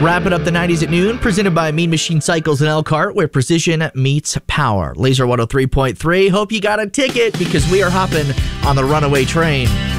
Wrapping up the 90s at noon, presented by Mean Machine Cycles and Elkhart, where precision meets power. Laser 103.3. Hope you got a ticket because we are hopping on the runaway train.